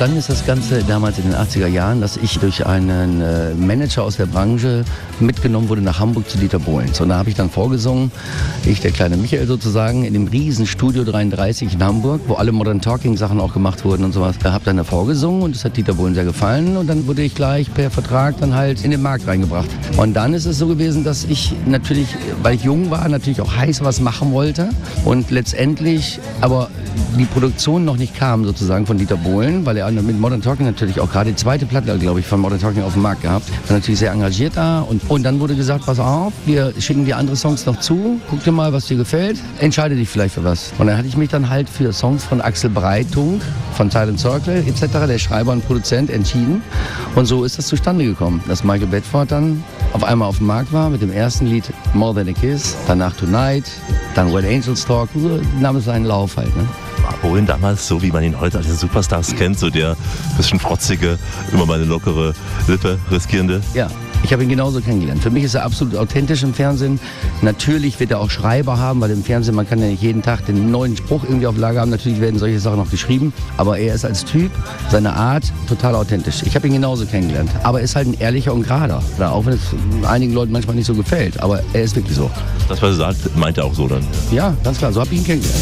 entstanden ist das Ganze damals in den 80er Jahren, dass ich durch einen Manager aus der Branche mitgenommen wurde nach Hamburg zu Dieter Bohlen. So, da habe ich dann vorgesungen, ich, der kleine Michael sozusagen, in dem riesen Studio 33 in Hamburg, wo alle Modern Talking Sachen auch gemacht wurden und sowas. Da habe dann davor gesungen und das hat Dieter Bohlen sehr gefallen und dann wurde ich gleich per Vertrag dann halt in den Markt reingebracht. Und dann ist es so gewesen, dass ich natürlich, weil ich jung war, natürlich auch heiß was machen wollte und letztendlich aber die Produktion noch nicht kam sozusagen von Dieter Bohlen, weil er mit Modern Talking natürlich auch gerade die zweite Platte, glaube ich, von Modern Talking auf dem Markt gehabt. War natürlich sehr engagiert da und dann wurde gesagt, pass auf, wir schicken dir andere Songs noch zu, guck dir mal, was dir gefällt, entscheide dich vielleicht für was. Und dann hatte ich mich dann halt für Songs von Axel Breitung, von Silent Circle etc., der Schreiber und Produzent, entschieden. Und so ist das zustande gekommen, dass Michael Bedford dann auf einmal auf dem Markt war mit dem ersten Lied More Than a Kiss, danach Tonight, dann When Angels Talk, nahm es seinen Lauf halt. Ne? War Bohlen damals so, wie man ihn heute als den Superstars kennt, so der bisschen frotzige, immer mal eine lockere Lippe riskierende? Ja. Ich habe ihn genauso kennengelernt. Für mich ist er absolut authentisch im Fernsehen. Natürlich wird er auch Schreiber haben, weil im Fernsehen, man kann ja nicht jeden Tag den neuen Spruch irgendwie auf Lager haben. Natürlich werden solche Sachen noch geschrieben. Aber er ist als Typ, seine Art, total authentisch. Ich habe ihn genauso kennengelernt. Aber er ist halt ein ehrlicher und gerader. Auch wenn es einigen Leuten manchmal nicht so gefällt. Aber er ist wirklich so. Das, was er sagt, meint er auch so dann? Ja, ganz klar. So habe ich ihn kennengelernt.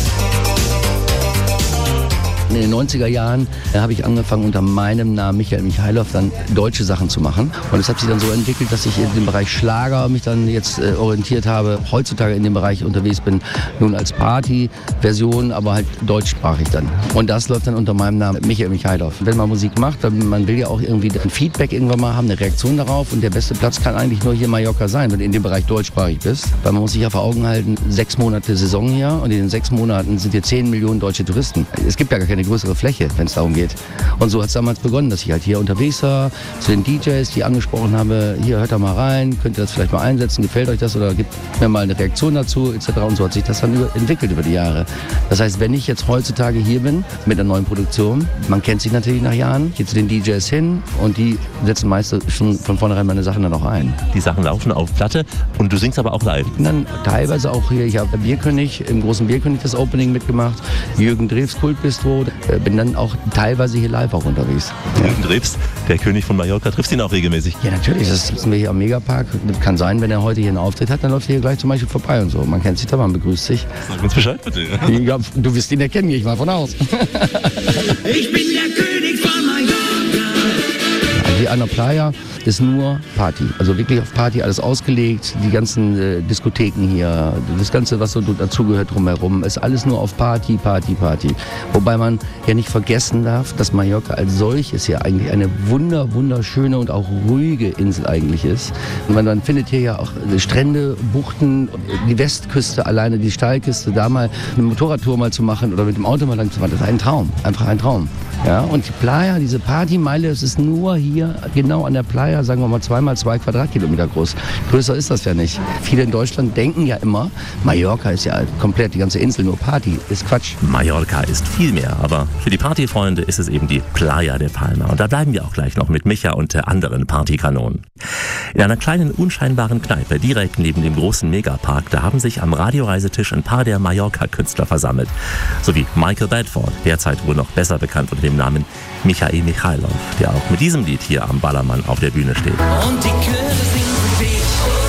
In den 90er Jahren habe ich angefangen, unter meinem Namen Michael Michailov dann deutsche Sachen zu machen. Und es hat sich dann so entwickelt, dass ich in dem Bereich Schlager mich dann jetzt orientiert habe. Heutzutage in dem Bereich unterwegs bin, nun als Party-Version, aber halt deutschsprachig dann. Und das läuft dann unter meinem Namen Michael Michailov. Wenn man Musik macht, dann man will ja auch irgendwie ein Feedback irgendwann mal haben, eine Reaktion darauf. Und der beste Platz kann eigentlich nur hier Mallorca sein, wenn du in dem Bereich deutschsprachig bist. Weil man muss sich ja vor Augen halten, 6 Monate Saison hier und in den 6 Monaten sind hier 10 Millionen deutsche Touristen. Es gibt ja gar keine größere Fläche, wenn es darum geht. Und so hat es damals begonnen, dass ich halt hier unterwegs war, zu den DJs, die angesprochen habe, hier hört da mal rein, könnt ihr das vielleicht mal einsetzen, gefällt euch das oder gibt mir mal eine Reaktion dazu etc. Und so hat sich das dann entwickelt über die Jahre. Das heißt, wenn ich jetzt heutzutage hier bin mit einer neuen Produktion, man kennt sich natürlich nach Jahren, ich gehe zu den DJs hin und die setzen meist schon von vornherein meine Sachen dann auch ein. Die Sachen laufen auf Platte und du singst aber auch live? Ich bin dann teilweise auch hier, ich habe Bierkönig, im großen Bierkönig das Opening mitgemacht, Jürgen Drews Kultbistro, bin dann auch teilweise hier live auch unterwegs. Jürgen Drews, der König von Mallorca, triffst du ihn auch regelmäßig? Ja, natürlich, das sitzen wir hier am Megapark. Kann sein, wenn er heute hier einen Auftritt hat, dann läuft er hier gleich zum Beispiel vorbei und so. Man kennt sich da, man begrüßt sich. Sag uns Bescheid bitte. Ja, du wirst ihn erkennen, gehe ich mal von aus. Ich bin der König von Mallorca. Hier an der Playa ist nur Party. Also wirklich auf Party alles ausgelegt. Die ganzen Diskotheken hier, das Ganze, was so dazugehört drumherum, ist alles nur auf Party, Party, Party. Wobei man ja nicht vergessen darf, dass Mallorca als solches ja eigentlich eine wunderschöne und auch ruhige Insel eigentlich ist. Und man findet hier ja auch Strände, Buchten, die Westküste alleine, die Steilküste, da mal eine Motorradtour mal zu machen oder mit dem Auto mal lang zu fahren, das ist ein Traum, einfach ein Traum. Ja, und die Playa, diese Partymeile, das ist nur hier, genau an der Playa, sagen wir mal 2x2 Quadratkilometer groß. Größer ist das ja nicht. Viele in Deutschland denken ja immer, Mallorca ist ja komplett, die ganze Insel nur Party. Ist Quatsch. Mallorca ist viel mehr, aber für die Partyfreunde ist es eben die Playa de Palma. Und da bleiben wir auch gleich noch mit Micha und anderen Partykanonen. In einer kleinen, unscheinbaren Kneipe direkt neben dem großen Megapark, da haben sich am Radioreisetisch ein paar der Mallorca-Künstler versammelt. Sowie Michael Bedford, derzeit wohl noch besser bekannt unter dem Namen Michael Michailov, der auch mit diesem Lied hier am Ballermann auf der Bühne steht. Und die Chöre singen für dich.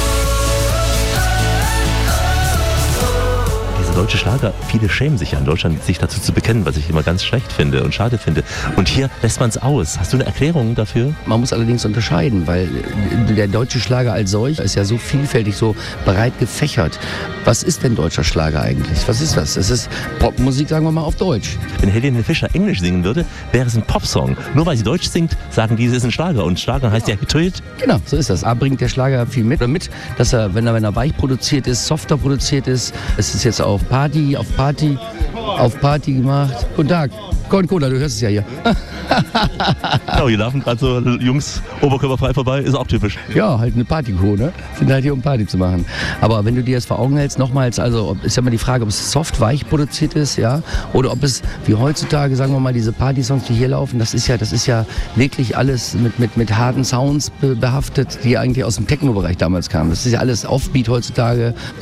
Diese deutsche Schlager, viele schämen sich ja in Deutschland, sich dazu zu bekennen, was ich immer ganz schlecht finde und schade finde. Und hier lässt man es aus. Hast du eine Erklärung dafür? Man muss allerdings unterscheiden, weil der deutsche Schlager als solch ist ja so vielfältig, so breit gefächert. Was ist denn deutscher Schlager eigentlich? Was ist das? Es ist Popmusik, sagen wir mal, auf Deutsch. Wenn Helene Fischer Englisch singen würde, wäre es ein Popsong. Nur weil sie Deutsch singt, sagen die, es ist ein Schlager. Und Schlager heißt ja Hit. Genau, so ist das. A bringt der Schlager viel mit. Dass er, wenn er weich produziert ist, softer produziert ist. Es ist jetzt auf Party gemacht. Guten Tag. Cola, du hörst es ja hier. Genau, hier laufen gerade so Jungs oberkörperfrei vorbei, ist auch typisch. Ja, halt eine Partycrew, ne? Sind halt hier, um Party zu machen. Aber wenn du dir das vor Augen hältst, nochmals, also ist ja immer die Frage, ob es soft, weich produziert ist, ja? Oder ob es, wie heutzutage, sagen wir mal, diese Partysongs, die hier laufen, das ist ja wirklich alles mit harten Sounds behaftet, die eigentlich aus dem Techno-Bereich damals kamen. Das ist ja alles Offbeat heutzutage.